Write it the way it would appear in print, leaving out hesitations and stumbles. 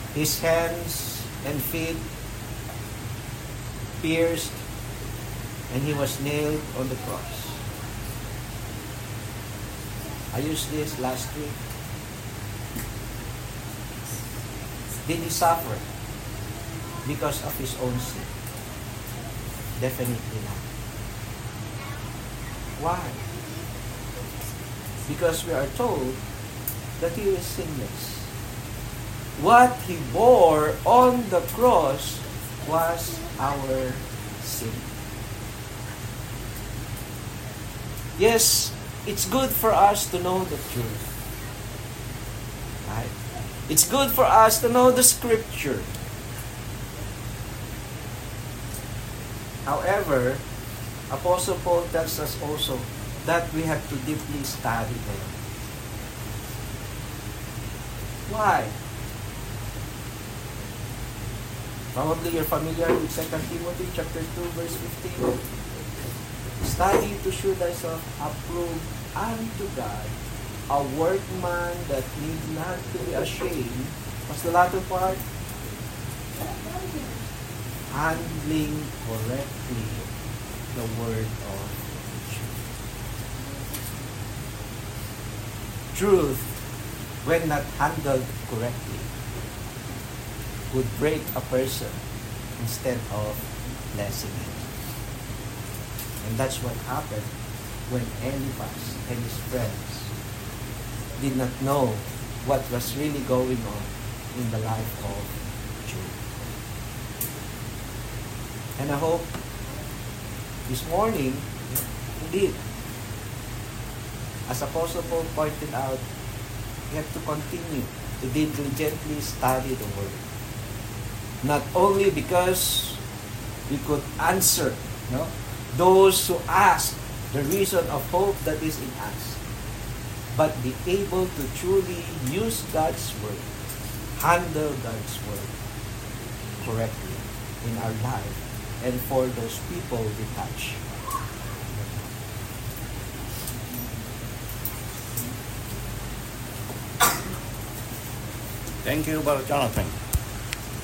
His hands and feet pierced, and he was nailed on the cross. I used this last week. Did he suffer because of his own sin? Definitely not. Why? Because we are told that he is sinless. What he bore on the cross was our sin. Yes, it's good for us to know the truth. Right? It's good for us to know the scripture. However, Apostle Paul tells us also that we have to deeply study them. Why? Probably you're familiar with 2 Timothy chapter 2 verse 15. Study to show thyself approved unto God, a workman that need not to be ashamed. What's the latter part? Handling correctly the word of truth. Truth, when not handled correctly, would break a person instead of blessing him. And that's what happened when Eliphaz and his friends did not know what was really going on in the life of Job. And I hope this morning, indeed, as Apostle Paul pointed out, we have to continue to diligently study the Word. Not only because we could answer those who ask the reason of hope that is in us, but be able to truly use God's Word, handle God's Word correctly in our life and for those people we touch. Thank you, Brother Jonathan.